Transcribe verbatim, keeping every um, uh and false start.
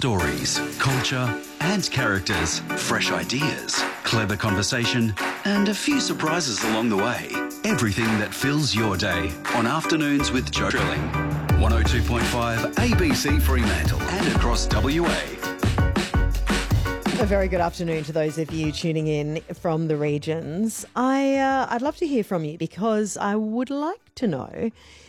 Stories, culture and characters, fresh ideas, clever conversation and a few surprises along the way. Everything that fills your day on Afternoons with Joe Drilling. one oh two point five A B C Fremantle and across W A. A very good afternoon to those of you tuning in from the regions. I, uh, I'd love to hear from you because I would like to know